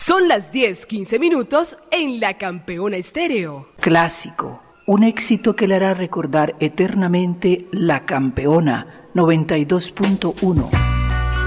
Son las 10:15 en La Campeona Estéreo. Clásico, un éxito que le hará recordar eternamente La Campeona 92.1.